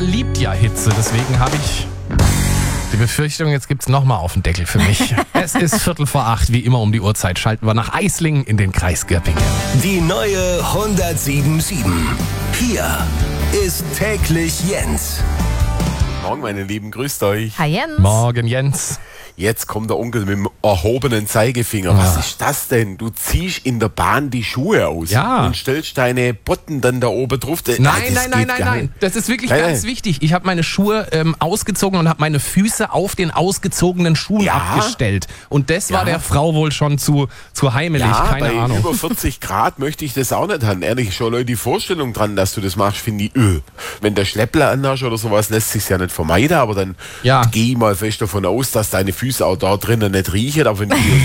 der liebt ja Hitze. Deswegen habe ich die Befürchtung, jetzt gibt's nochmal auf den Deckel für mich. Es ist 7:45, wie immer um die Uhrzeit. Schalten wir nach Eislingen in den Kreis Göppingen. Die neue 107.7. Hier ist täglich Jens. Morgen, meine Lieben, grüßt euch. Hi Jens. Morgen, Jens. Jetzt kommt der Onkel mit dem erhobenen Zeigefinger. Was ist das denn? Du ziehst in der Bahn die Schuhe aus und stellst deine Botten dann da oben drauf. Nein. Das ist wirklich ganz wichtig. Ich habe meine Schuhe ausgezogen und habe meine Füße auf den ausgezogenen Schuhen abgestellt. Und das war der Frau wohl schon zu heimelig. Keine bei Ahnung. Über 40 Grad möchte ich das auch nicht haben. Ehrlich, schon Leute, die Vorstellung dran, dass du das machst, finde ich, wenn der Schleppler anhast oder sowas, lässt sich ja nicht vermeiden. Aber dann gehe ich mal fest davon aus, dass deine Füße auch da drinnen nicht riechen. Aber wenn du